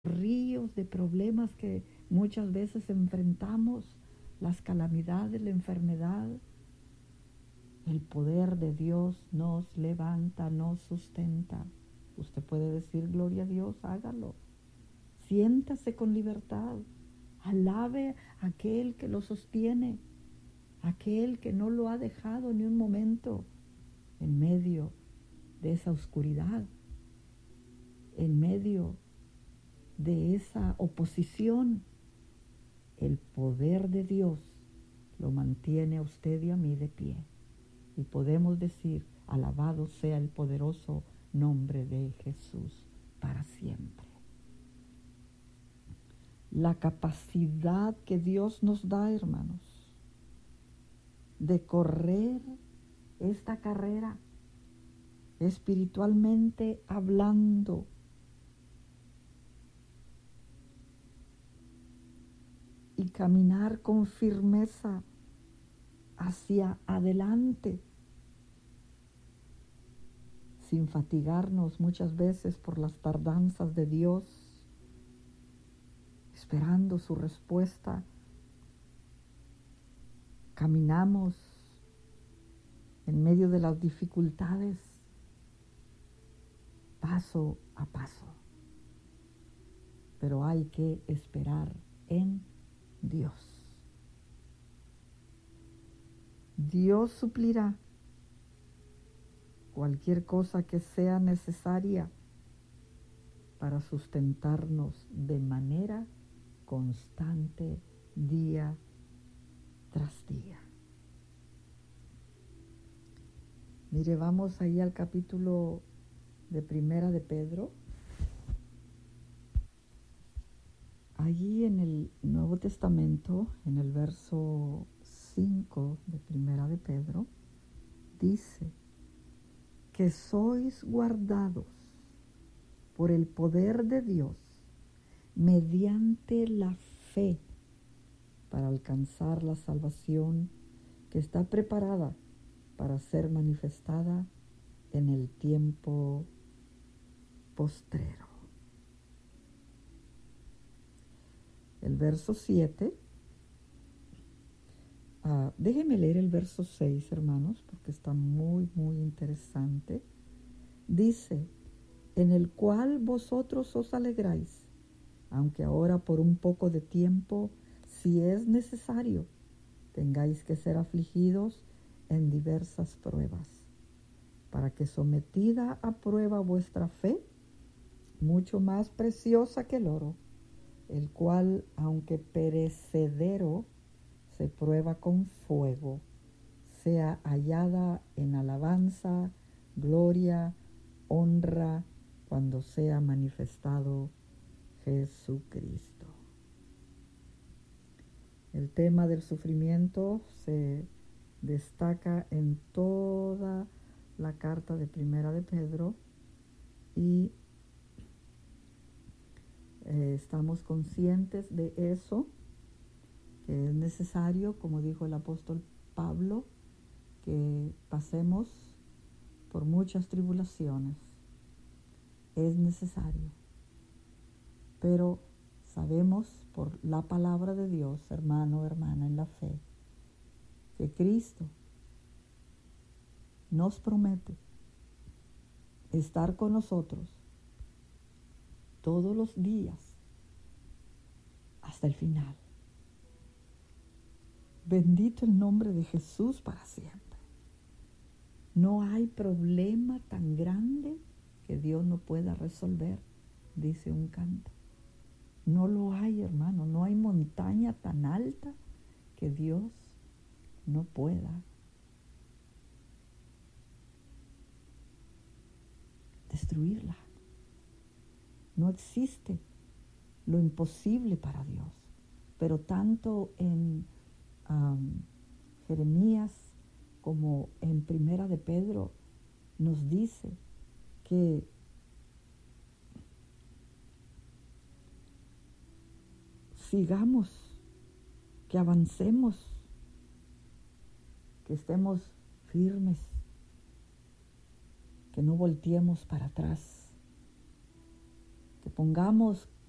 ríos de problemas que muchas veces enfrentamos, las calamidades, la enfermedad, el poder de Dios nos levanta, nos sustenta. Usted puede decir gloria a Dios, hágalo. Siéntase con libertad. Alabe a aquel que lo sostiene, aquel que no lo ha dejado ni un momento en medio de esa oscuridad, en medio de esa oposición. El poder de Dios lo mantiene a usted y a mí de pie. Y podemos decir, alabado sea el poderoso nombre de Jesús para siempre. La capacidad que Dios nos da, hermanos, de correr esta carrera espiritualmente hablando, y caminar con firmeza hacia adelante, sin fatigarnos muchas veces por las tardanzas de Dios, esperando su respuesta. Caminamos en medio de las dificultades, paso a paso, pero hay que esperar en Dios. Dios suplirá cualquier cosa que sea necesaria para sustentarnos de manera constante, día tras día. Mire, vamos ahí al capítulo de Primera de Pedro. Allí en el Nuevo Testamento, en el verso 5 de Primera de Pedro, dice que sois guardados por el poder de Dios mediante la fe para alcanzar la salvación que está preparada para ser manifestada en el tiempo postrero. El verso 7, déjenme leer el verso 6, hermanos, porque está muy, muy interesante. Dice, en el cual vosotros os alegráis, aunque ahora por un poco de tiempo, si es necesario, tengáis que ser afligidos en diversas pruebas, para que sometida a prueba vuestra fe, mucho más preciosa que el oro, el cual, aunque perecedero, se prueba con fuego, sea hallada en alabanza, gloria, honra, cuando sea manifestado Jesucristo. El tema del sufrimiento se destaca en toda la carta de Primera de Pedro y estamos conscientes de eso, que es necesario, como dijo el apóstol Pablo, que pasemos por muchas tribulaciones. Es necesario. Pero sabemos por la palabra de Dios, hermano, hermana, en la fe, que Cristo nos promete estar con nosotros todos los días hasta el final. Bendito el nombre de Jesús para siempre. No hay problema tan grande que Dios no pueda resolver, dice un canto. No lo hay, hermano. No hay montaña tan alta que Dios no pueda destruirla. No existe lo imposible para Dios. Pero tanto en Jeremías como en Primera de Pedro nos dice que sigamos, que avancemos, que estemos firmes, que no volteemos para atrás, que pongamos